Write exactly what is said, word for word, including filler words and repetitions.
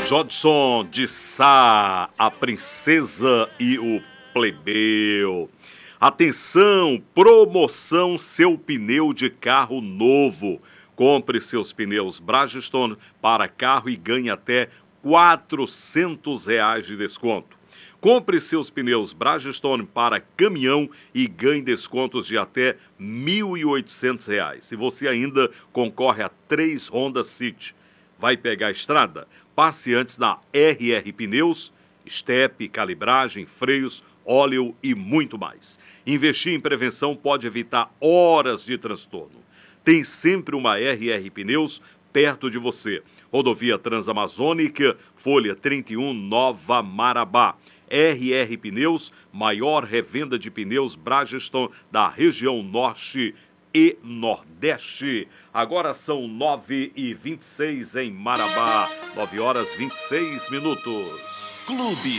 Jodson de Sá, a princesa e o plebeu. Atenção, promoção seu pneu de carro novo. Compre seus pneus Bridgestone para carro e ganhe até quatrocentos reais de desconto. Compre seus pneus Bridgestone para caminhão e ganhe descontos de até mil e oitocentos reais. E você ainda concorre a três Honda City. Vai pegar a estrada? Passe antes na R R Pneus, estepe, calibragem, freios, óleo e muito mais. Investir em prevenção pode evitar horas de transtorno. Tem sempre uma R R Pneus perto de você. Rodovia Transamazônica, Folha trinta e um, Nova Marabá. R R Pneus, maior revenda de pneus Bridgestone da região norte e nordeste. Agora são nove e vinte e seis em Marabá, nove horas e vinte e seis minutos. Clube